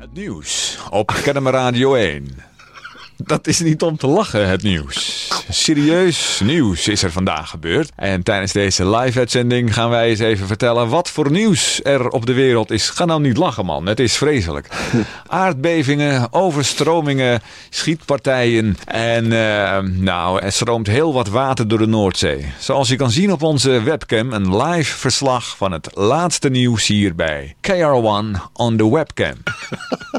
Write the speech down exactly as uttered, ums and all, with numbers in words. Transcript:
Het nieuws op Kennemer Radio één. Dat is niet om te lachen, het nieuws. Serieus nieuws is er vandaag gebeurd. En tijdens deze live-uitzending gaan wij eens even vertellen wat voor nieuws er op de wereld is. Ga nou niet lachen, man. Het is vreselijk. Aardbevingen, overstromingen, schietpartijen. En uh, nou, er stroomt heel wat water door de Noordzee. Zoals je kan zien op onze webcam, een live verslag van het laatste nieuws hier bij K R one on the webcam.